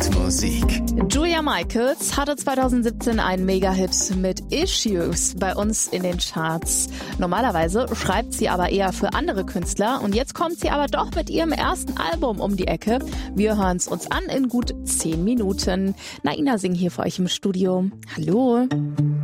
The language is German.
Hitmusik. Julia Michaels hatte 2017 einen Mega-Hit mit Issues bei uns in den Charts. Normalerweise schreibt sie aber eher für andere Künstler und jetzt kommt sie aber doch mit ihrem ersten Album um die Ecke. Wir hören es uns an in gut 10 Minuten. Naina Singh hier für euch im Studio. Hallo.